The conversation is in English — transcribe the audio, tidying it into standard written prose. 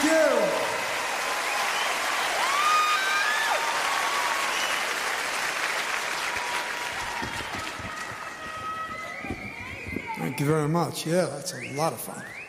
you. Thank you very much. Yeah, that's a lot of fun.